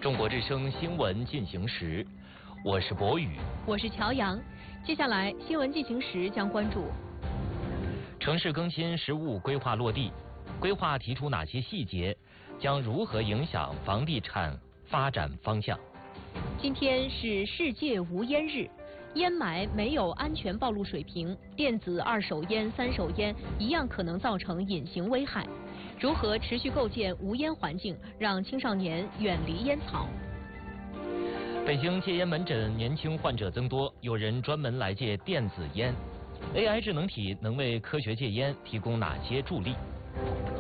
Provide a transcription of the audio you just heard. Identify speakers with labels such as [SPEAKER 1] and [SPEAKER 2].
[SPEAKER 1] 中国之声新闻进行时，我是博宇，
[SPEAKER 2] 我是乔阳。接下来新闻进行时将关注
[SPEAKER 1] 城市更新实务规划落地，规划提出哪些细节，将如何影响房地产发展方向。
[SPEAKER 2] 今天是世界无烟日，烟霾没有安全暴露水平，电子二手烟、三手烟一样可能造成隐形危害。如何持续构建无烟环境，让青少年远离烟草？
[SPEAKER 1] 北京戒烟门诊年轻患者增多，有人专门来戒电子烟。AI 智能体能为科学戒烟提供哪些助力？